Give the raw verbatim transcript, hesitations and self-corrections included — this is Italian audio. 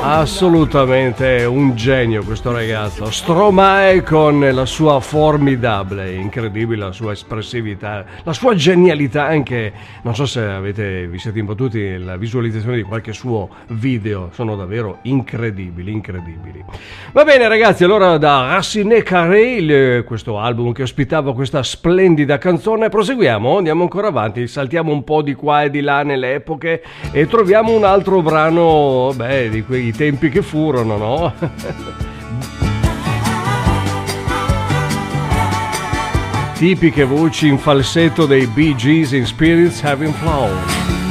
Assolutamente un genio questo ragazzo. Stromae con la sua formidabile, incredibile, la sua espressività, la sua genialità anche. Non so se avete, vi siete imbattuti nella visualizzazione di qualche suo video, sono davvero incredibili, incredibili. Va bene ragazzi, allora da Racine Carré, il, questo album che ospitava questa splendida canzone, proseguiamo, andiamo ancora avanti, saltiamo un po' di qua e di là nelle epoche e troviamo un altro brano, beh, di quei tempi che furono, no? Tipiche voci in falsetto dei Bee Gees in Spirits Having Flown.